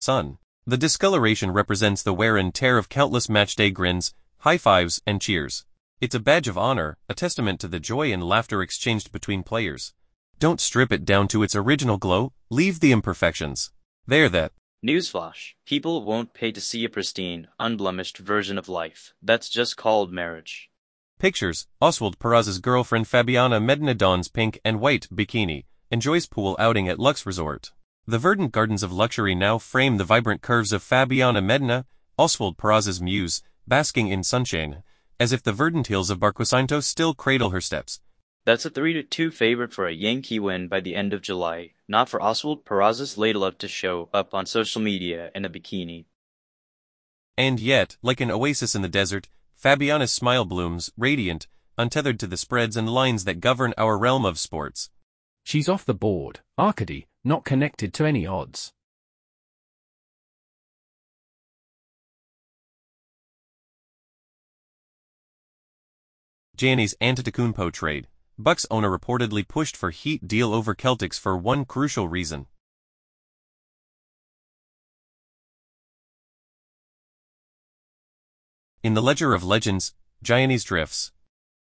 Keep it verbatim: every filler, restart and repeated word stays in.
sun. The discoloration represents the wear and tear of countless matchday grins, high fives, and cheers. It's a badge of honor, a testament to the joy and laughter exchanged between players. Don't strip it down to its original glow, leave the imperfections. There that. Newsflash. People won't pay to see a pristine, unblemished version of life. That's just called marriage. Pictures. Oswald Peraza's girlfriend Fabiana Medina dons pink and white bikini, enjoys pool outing at Lux Resort. The verdant gardens of luxury now frame the vibrant curves of Fabiana Medina, Oswald Peraza's muse, basking in sunshine, as if the verdant hills of Barquisimeto still cradle her steps. That's a three to two favorite for a Yankee win by the end of July, not for Oswald Peraza's late love to show up on social media in a bikini. And yet, like an oasis in the desert, Fabiana's smile blooms, radiant, untethered to the spreads and lines that govern our realm of sports. She's off the board, Arcady, not connected to any odds. Giannis Antetokounmpo trade. Bucks owner reportedly pushed for Heat deal over Celtics for one crucial reason. In the Ledger of Legends, Giannis drifts.